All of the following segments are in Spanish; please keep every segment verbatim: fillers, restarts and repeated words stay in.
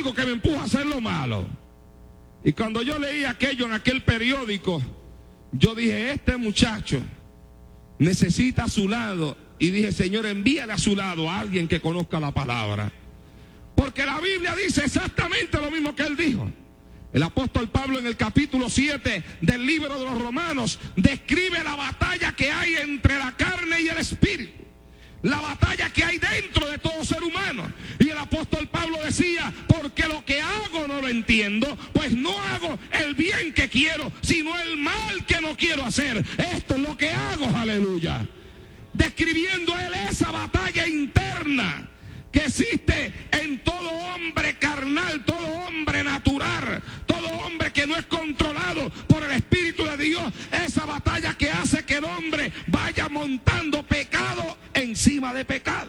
algo que me empuja a hacer lo malo. Y cuando yo leí aquello en aquel periódico, yo dije, este muchacho necesita a su lado. Y dije, Señor, envíale a su lado a alguien que conozca la palabra. Porque la Biblia dice exactamente lo mismo que él dijo. El apóstol Pablo en el capítulo siete del libro de los Romanos describe la batalla que hay entre la carne y el espíritu. La batalla que hay dentro de todo ser humano. Y el apóstol Pablo decía, porque lo que hago no lo entiendo, pues no hago el bien que quiero, sino el mal que no quiero hacer. Esto es lo que hago, aleluya. Describiendo él esa batalla interna que existe en todo hombre carnal, todo hombre natural, todo hombre que no es controlado por el Espíritu de Dios. Esa batalla que hace que el hombre vaya montando pecado encima de pecado.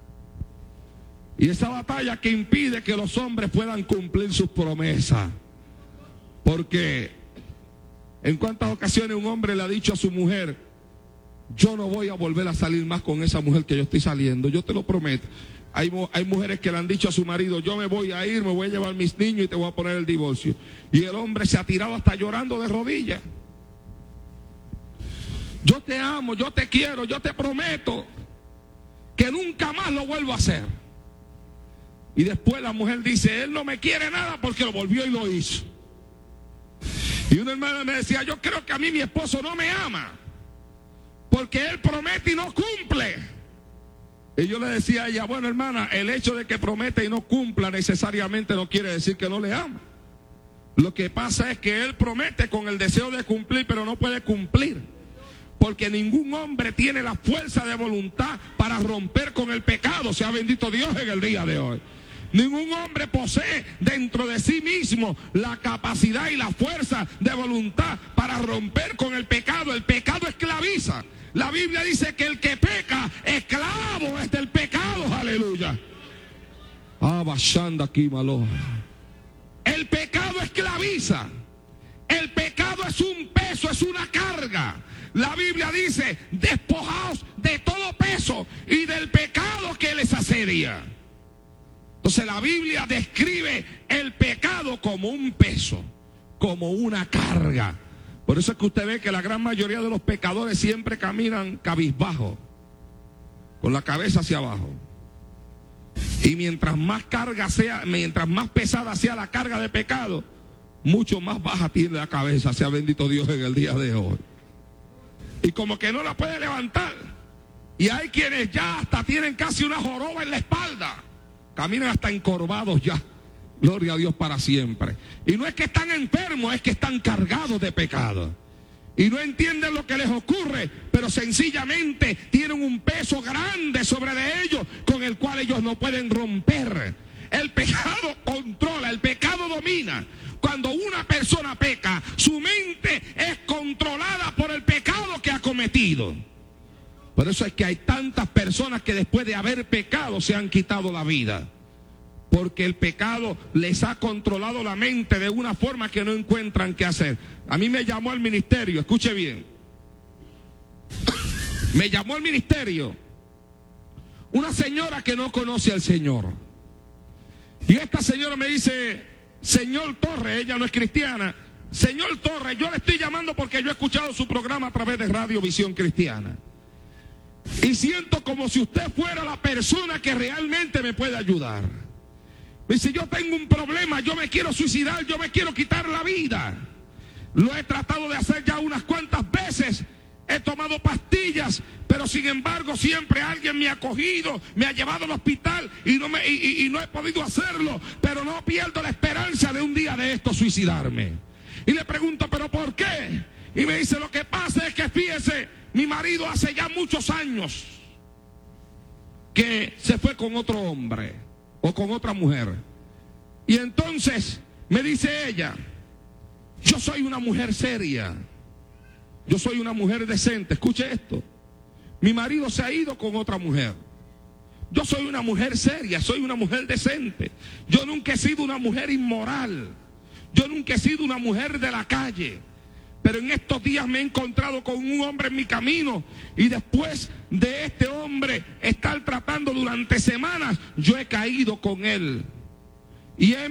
Y esa batalla que impide que los hombres puedan cumplir sus promesas. Porque en cuántas ocasiones un hombre le ha dicho a su mujer, yo no voy a volver a salir más con esa mujer que yo estoy saliendo, yo te lo prometo. Hay, hay mujeres que le han dicho a su marido, yo me voy a ir, me voy a llevar mis niños y te voy a poner el divorcio. Y el hombre se ha tirado hasta llorando de rodillas. Yo te amo, yo te quiero, yo te prometo que nunca más lo vuelvo a hacer. Y después la mujer dice, él no me quiere nada porque lo volvió y lo hizo. Y una hermana me decía, yo creo que a mí mi esposo no me ama, porque él promete y no cumple. Y yo le decía a ella, bueno hermana, el hecho de que promete y no cumpla necesariamente no quiere decir que no le ama. Lo que pasa es que él promete con el deseo de cumplir, pero no puede cumplir. Porque ningún hombre tiene la fuerza de voluntad para romper con el pecado, sea bendito Dios en el día de hoy. Ningún hombre posee dentro de sí mismo la capacidad y la fuerza de voluntad para romper con el pecado. El pecado esclaviza. La Biblia dice que el que peca, esclavo es del pecado, aleluya. Ah, bashanda aquí, malo. El pecado esclaviza. El pecado es un peso, es una carga. La Biblia dice, despojaos de todo peso y del pecado que les asedia. Entonces la Biblia describe el pecado como un peso, como una carga. Por eso es que usted ve que la gran mayoría de los pecadores siempre caminan cabizbajo, con la cabeza hacia abajo. Y mientras más carga sea, mientras más pesada sea la carga de pecado, mucho más baja tiene la cabeza, sea bendito Dios en el día de hoy. Y como que no la puede levantar. Y hay quienes ya hasta tienen casi una joroba en la espalda. Caminan hasta encorvados ya. Gloria a Dios para siempre. Y no es que están enfermos, es que están cargados de pecado. Y no entienden lo que les ocurre, pero sencillamente tienen un peso grande sobre de ellos con el cual ellos no pueden romper. El pecado controla, el pecado domina. Cuando una persona peca, su mente es controlada por el pecado que ha cometido. Por eso es que hay tantas personas que después de haber pecado se han quitado la vida. Porque el pecado les ha controlado la mente de una forma que no encuentran qué hacer. A mí me llamó al ministerio, escuche bien. Me llamó al ministerio una señora que no conoce al Señor. Y esta señora me dice, señor Torres, ella no es cristiana. Señor Torres, yo le estoy llamando porque yo he escuchado su programa a través de Radio Visión Cristiana. Y siento como si usted fuera la persona que realmente me puede ayudar. Me dice, yo tengo un problema, yo me quiero suicidar, yo me quiero quitar la vida. Lo he tratado de hacer ya unas cuantas veces, he tomado pastillas, pero sin embargo siempre alguien me ha cogido, me ha llevado al hospital y no, me, y, y, y no he podido hacerlo, pero no pierdo la esperanza de un día de esto suicidarme. Y le pregunto, ¿pero por qué? Y me dice, lo que pasa es que fíjese, mi marido hace ya muchos años que se fue con otro hombre o con otra mujer. Y entonces me dice ella, yo soy una mujer seria, yo soy una mujer decente. Escuche esto, mi marido se ha ido con otra mujer. Yo soy una mujer seria, soy una mujer decente. Yo nunca he sido una mujer inmoral. Yo nunca he sido una mujer de la calle. Pero en estos días me he encontrado con un hombre en mi camino y después de este hombre estar tratando durante semanas, yo he caído con él. Y he